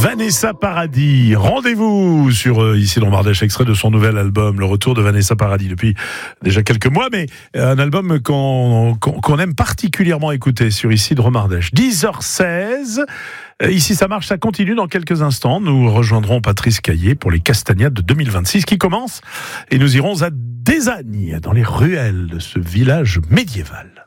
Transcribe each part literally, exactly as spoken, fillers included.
Vanessa Paradis, rendez-vous sur euh, ici dans Mardèche, extrait de son nouvel album, le retour de Vanessa Paradis depuis déjà quelques mois, mais un album qu'on, qu'on, qu'on aime particulièrement écouter sur ici de Mardèche. dix heures seize, ici ça marche, ça continue dans quelques instants. Nous rejoindrons Patrice Caillé pour les Castagnades de deux mille vingt-six qui commencent et nous irons à Désagne, dans les ruelles de ce village médiéval.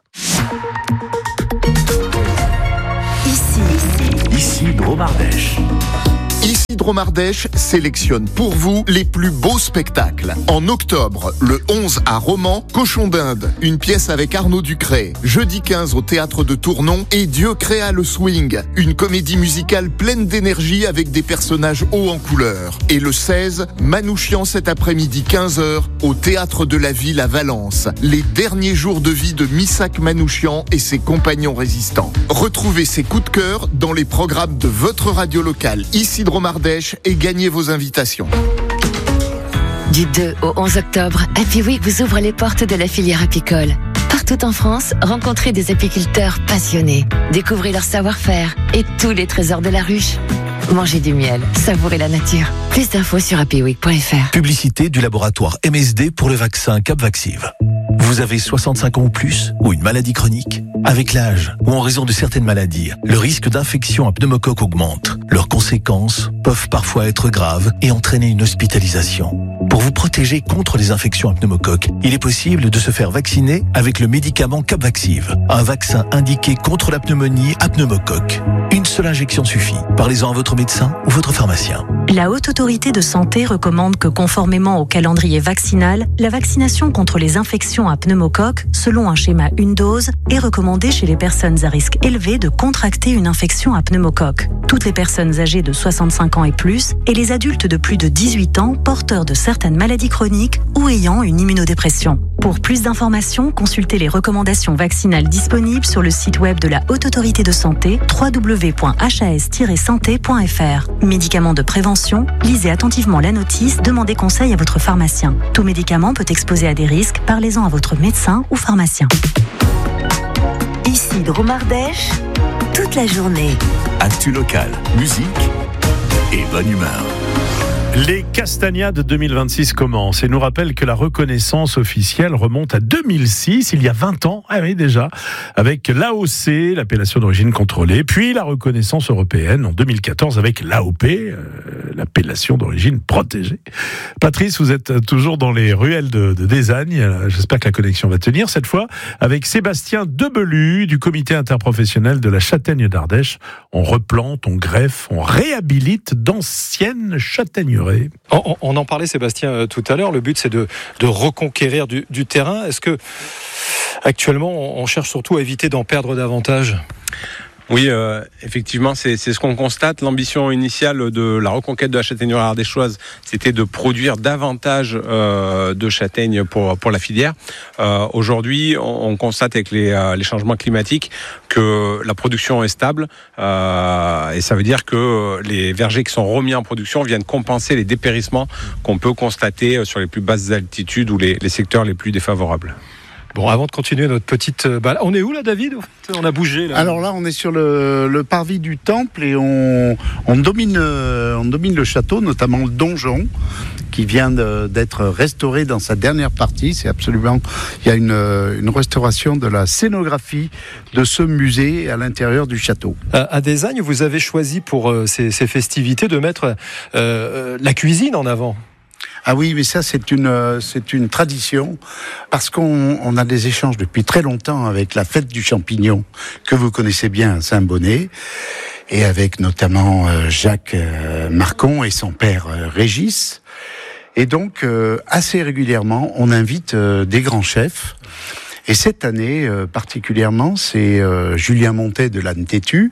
Ici, Ici, Dromardèche. Ici, Dromardèche sélectionne pour vous les plus beaux spectacles. En octobre, le onze à Romans, Cochon d'Inde, une pièce avec Arnaud Ducret. Jeudi quinze au Théâtre de Tournon, Et Dieu créa le swing, une comédie musicale pleine d'énergie avec des personnages hauts en couleur. Et le seize, Manouchian cet après-midi quinze heures, au Théâtre de la Ville à Valence. Les derniers jours de vie de Missak Manouchian et ses compagnons résistants. Retrouvez ses coups de cœur dans les programmes de votre radio locale, ici Dromardèche, et gagnez vos invitations. Du deux au onze octobre, Happy Week vous ouvre les portes de la filière apicole. Partout en France, rencontrez des apiculteurs passionnés. Découvrez leur savoir-faire et tous les trésors de la ruche. Mangez du miel, savourez la nature. Plus d'infos sur happy week point f r. Publicité du laboratoire M S D pour le vaccin Capvaxive. Vous avez soixante-cinq ans ou plus ou une maladie chronique? Avec l'âge ou en raison de certaines maladies, le risque d'infection à pneumocoque augmente. Leurs conséquences peuvent parfois être graves et entraîner une hospitalisation. Pour vous protéger contre les infections à pneumocoque, il est possible de se faire vacciner avec le médicament Capvaxive, un vaccin indiqué contre la pneumonie à pneumocoque. Une seule injection suffit. Parlez-en à votre médecin ou votre pharmacien. La Haute Autorité de Santé recommande que, conformément au calendrier vaccinal, la vaccination contre les infections à pneumocoque, selon un schéma une dose, est recommandée chez les personnes à risque élevé de contracter une infection à pneumocoque. Toutes les personnes âgées de soixante-cinq ans et plus et les adultes de plus de dix-huit ans porteurs de certaines maladies chroniques ou ayant une immunodépression. Pour plus d'informations, consultez les recommandations vaccinales disponibles sur le site web de la Haute Autorité de Santé w w w point h a s tiret santé point f r. Médicaments de prévention, lisez attentivement la notice, demandez conseil à votre pharmacien. Tout médicament peut exposer à des risques, parlez-en à votre médecin ou pharmacien. Ici Dromardèche, toute la journée. Actu local, musique et bonne humeur. Les Castagnades deux mille vingt-six commencent et nous rappellent que la reconnaissance officielle remonte à deux mille six, il y a vingt ans, ah oui déjà, avec l'A O C, l'appellation d'origine contrôlée, puis la reconnaissance européenne en deux mille quatorze avec l'A O P, euh, l'appellation d'origine protégée. Patrice, vous êtes toujours dans les ruelles de, de Désagne, j'espère que la connexion va tenir cette fois, avec Sébastien Debelu du comité interprofessionnel de la châtaigne d'Ardèche. On replante, on greffe, on réhabilite d'anciennes châtaigneries. On, on en parlait, Sébastien, euh, tout à l'heure. Le but, c'est de, de reconquérir du, du terrain. Est-ce que, actuellement, on, on cherche surtout à éviter d'en perdre davantage ? Oui, euh, effectivement, c'est, c'est ce qu'on constate. L'ambition initiale de la reconquête de la châtaigneraie ardéchoise, c'était de produire davantage euh, de châtaignes pour pour la filière. Euh, aujourd'hui, on, on constate avec les, euh, les changements climatiques que la production est stable, euh, et ça veut dire que les vergers qui sont remis en production viennent compenser les dépérissements qu'on peut constater sur les plus basses altitudes ou les, les secteurs les plus défavorables. Bon, avant de continuer notre petite balade, on est où là, David ? On a bougé là. Alors là, on est sur le, le parvis du temple et on, on, domine, on domine le château, notamment le donjon, qui vient de, d'être restauré dans sa dernière partie. C'est absolument, il y a une, une restauration de la scénographie de ce musée à l'intérieur du château. À Désagne, vous avez choisi pour euh, ces, ces festivités de mettre euh, la cuisine en avant. Ah oui, mais ça c'est une c'est une tradition parce qu'on on a des échanges depuis très longtemps avec la fête du champignon que vous connaissez bien à Saint-Bonnet et avec notamment Jacques Marcon et son père Régis. Et donc assez régulièrement, on invite des grands chefs. Et cette année particulièrement, c'est Julien Montet de l'Âne Têtu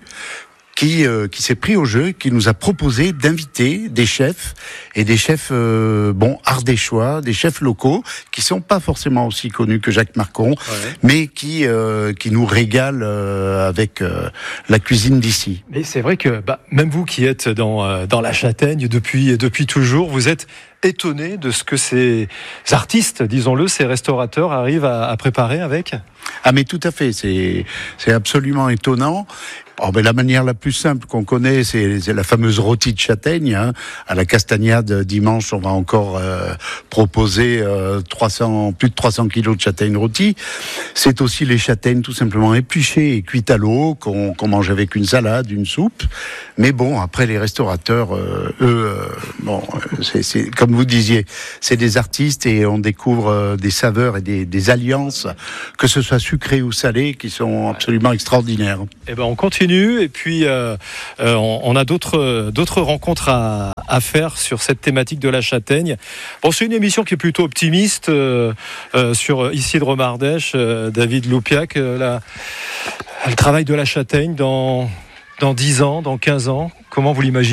qui euh, qui s'est pris au jeu, qui nous a proposé d'inviter des chefs et des chefs euh, bon ardéchois, des chefs locaux qui sont pas forcément aussi connus que Jacques Marcon, ouais. mais qui euh, qui nous régalent euh, avec euh, la cuisine d'ici. Mais c'est vrai que bah, même vous qui êtes dans euh, dans la châtaigne depuis depuis toujours, vous êtes étonné de ce que ces artistes, disons-le, ces restaurateurs arrivent à, à préparer avec ? Ah mais tout à fait, c'est c'est absolument étonnant. Oh, ben, la manière la plus simple qu'on connaît, c'est, c'est la fameuse rôtie de châtaigne. Hein. À la Castagnade, dimanche, on va encore euh, proposer euh, trois cents, plus de trois cents kilos de châtaignes rôties. C'est aussi les châtaignes tout simplement épluchées et cuites à l'eau, qu'on, qu'on mange avec une salade, une soupe. Mais bon, après, les restaurateurs, euh, eux, euh, bon, c'est, c'est, comme vous disiez, c'est des artistes et on découvre euh, des saveurs et des, des alliances, que ce soit sucré ou salé, qui sont absolument extraordinaires. Eh ben, on continue. Et puis euh, euh, on, on a d'autres d'autres rencontres à, à faire sur cette thématique de la châtaigne. Bon, c'est une émission qui est plutôt optimiste euh, euh, sur Isidre Mardèche, euh, David Loupiac, euh, la, le travail de la châtaigne dans dans dix ans, dans quinze ans. Comment vous l'imaginez ?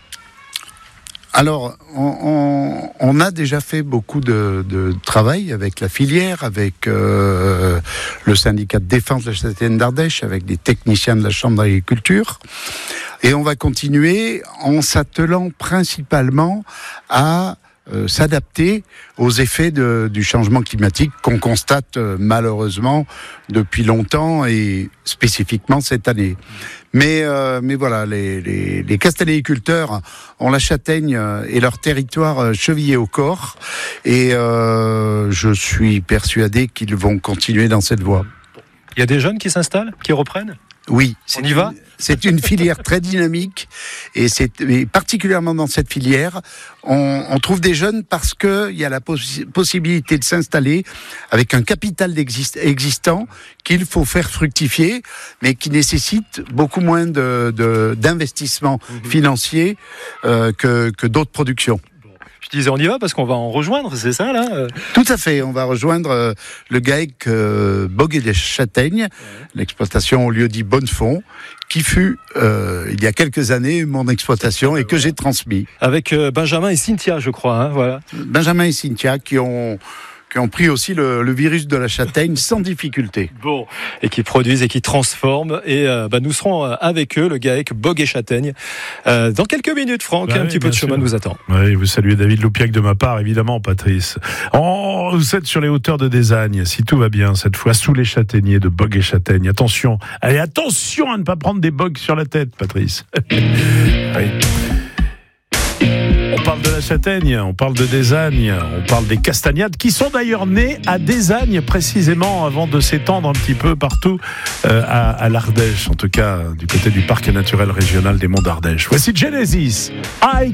Alors, on, on, on a déjà fait beaucoup de, de travail avec la filière, avec euh, le syndicat de défense de la châtaigne d'Ardèche, avec des techniciens de la Chambre d'agriculture. Et on va continuer en s'attelant principalement à euh, s'adapter aux effets de, du changement climatique qu'on constate euh, malheureusement depuis longtemps et spécifiquement cette année. Mais, euh, mais voilà, les, les, les castanéiculteurs ont la châtaigne et leur territoire chevillé au corps. Et euh, je suis persuadé qu'ils vont continuer dans cette voie. Il y a des jeunes qui s'installent, qui reprennent ? Oui. On y va ? C'est une filière très dynamique et c'est et particulièrement dans cette filière, on, on trouve des jeunes parce que il y a la possi- possibilité de s'installer avec un capital existant qu'il faut faire fructifier, mais qui nécessite beaucoup moins de, de, d'investissement mmh. financier euh, que, que d'autres productions. Je disais on y va parce qu'on va en rejoindre, c'est ça là ? Tout à fait, on va rejoindre euh, le GAEC euh, Boguet des Châtaignes, ouais. L'exploitation au lieu-dit Bonnefond, qui fut euh, il y a quelques années mon exploitation et que j'ai transmis. Avec euh, Benjamin et Cynthia, je crois, hein, voilà. Benjamin et Cynthia qui ont qui ont pris aussi le, le virus de la châtaigne sans difficulté. Bon, et qui produisent et qui transforment. Et euh, bah, nous serons avec eux, le GAEC Boguet Châtaigne, euh, dans quelques minutes, Franck. Bah un oui, petit peu de sûr. Chemin nous attend. Oui, vous saluez David Loupiac de ma part, évidemment, Patrice. Oh, vous êtes sur les hauteurs de Désagne, si tout va bien, cette fois, sous les châtaigniers de Boguet Châtaigne. Attention, allez, attention à ne pas prendre des bogues sur la tête, Patrice. Oui. On parle de la châtaigne, on parle de Désagne, on parle des castagnades qui sont d'ailleurs nées à Désagne précisément avant de s'étendre un petit peu partout euh, à, à l'Ardèche, en tout cas du côté du parc naturel régional des Monts d'Ardèche. Voici Genesis, I